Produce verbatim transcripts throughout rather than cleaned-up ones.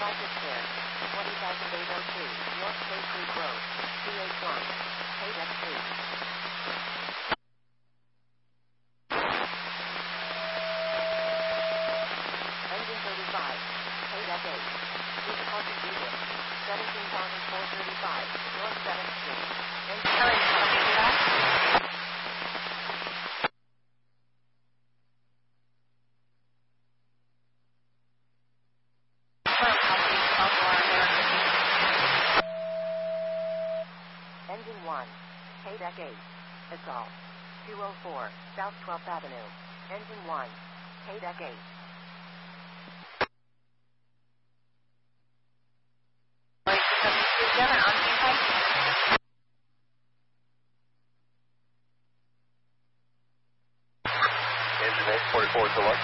Traffic clear. twenty thousand eight oh two, North Bay Creek Road, T H one, K Deck eight. Engine thirty-five, K Deck eight. East Houses Union, seventeen thousand four hundred thirty-five, North seventh Street. Engine Sorry, how do you do that? Engine one, K Deck eight. Assault. two oh four, South twelfth Avenue. Engine one, K Deck eight. Together on the side. Engine eight forty-four, to what?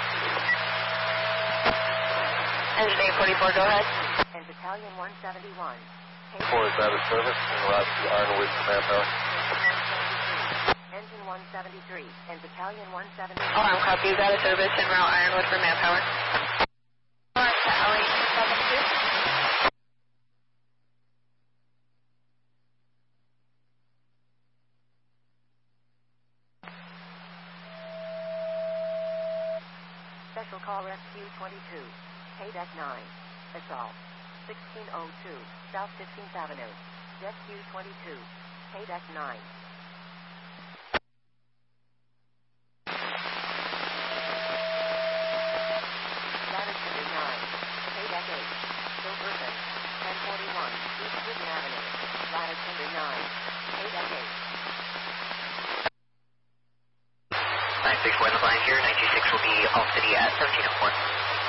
Engine eight forty-four, go ahead. And Battalion one seventy-one. four is out of service and route to Ironwood for manpower. Engine one seventy-three and Battalion one seventy-three. Alarm copy is out of service en route Ironwood for manpower. Alright, to L A two seven two. Special Call Rescue twenty-two. K Deck nine. Assault. sixteen oh two, South fifteenth Avenue. Rescue twenty-two. K Deck nine. Ladder Tender nine. K Deck eight. Silverton. ten forty-one, East Whitney Avenue. Ladder Tender nine. K Deck eight. nine six one line here, nine two six will be off city at seventeen oh four.